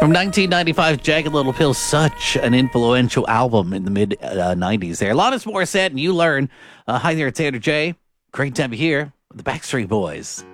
From 1995, Jagged Little Pill, such an influential album in the mid 90s there. Alanis Morissette, and You Learn. Hi there, it's Andrew J. Great to have you here with the Backstreet Boys.